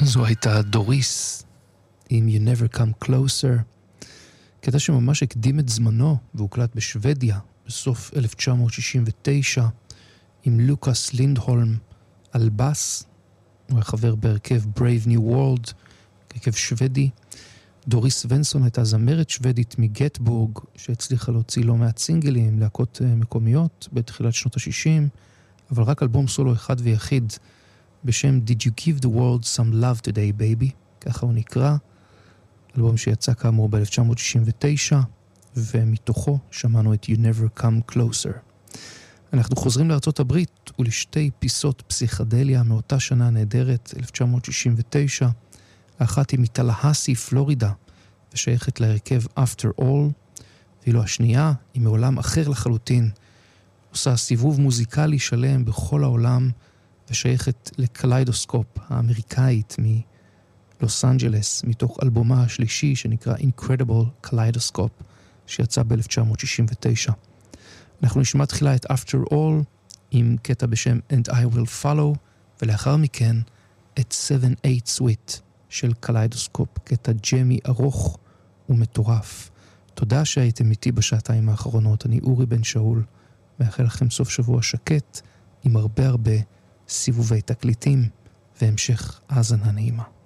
זו הייתה דוריס עם You Never Come Closer, קטע שממש הקדים את זמנו והוקלט בשוודיה בסוף 1969 עם לוקאס לינדהולם על בס. הוא היה חבר בהרכב Brave New World, הרכב שוודי. דוריס ונסון הייתה זמרת שוודית מגטבורג שהצליחה להוציא לא מעט סינגלים, להקות מקומיות בתחילת שנות ה-60, אבל רק אלבום סולו אחד ויחיד בשם Did You Give the World Some Love Today Baby, ככה הוא נקרא, אלבום שיצא כאמור ב-1969, ומתוכו שמענו את You Never Come Closer. אנחנו חוזרים לארצות הברית ולשתי פיסות פסיכדליה מאותה שנה נהדרת, 1969, האחת היא מטלהסי, פלורידה, ושייכת להרכב After All, ואילו השנייה היא מעולם אחר לחלוטין, עושה סיבוב מוזיקלי שלם בכל העולם, ושייכת לקליידוסקופ האמריקאית מלוס אנג'לס, מתוך אלבומה השלישי שנקרא Incredible Kaleidoscope, שיצא ב-1969. אנחנו נשמע תחילה את After All עם קטע בשם And I Will Follow, ולאחר מכן את 7/8 Suite של קליידוסקופ, קטע ג'מי ארוך ומטורף. תודה שהייתם איתי בשעתיים האחרונות. אני אורי בן שאול, מאחל לכם סוף שבוע שקט עם הרבה סיבובי תקליטים והמשך האזנה נעימה.